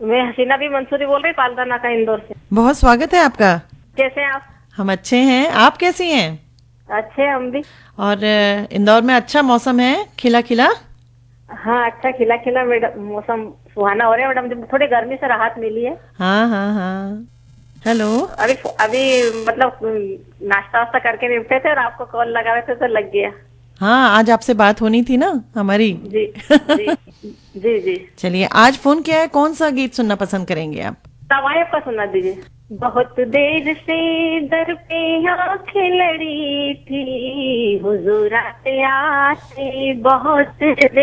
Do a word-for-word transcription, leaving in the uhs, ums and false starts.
मैं हसीना भी मंसूरी बोल रही पालदाना का इंदौर से। बहुत स्वागत है आपका। कैसे हैं आप? हम अच्छे हैं, आप कैसी हैं? अच्छे हम भी। और अ, इंदौर में अच्छा मौसम है, खिला खिला। हाँ अच्छा खिला खिला मैडम, मौसम सुहाना हो रहा है मैडम, जब थोड़ी गर्मी से राहत मिली है। हाँ हाँ हाँ। हेलो। अभी अभी मतलब नाश्ता वास्ता करके निपटे थे और आपको कॉल लगाए थे तो लग गया। हाँ, आज आपसे बात होनी थी ना हमारी। जी जी जी जी। चलिए, आज फोन किया है, कौन सा गीत सुनना पसंद करेंगे आप? तवायफ का सुना दीजिए। बहुत देर से दर पे आंखें लड़ी थी, हुजूर आते आते बहुत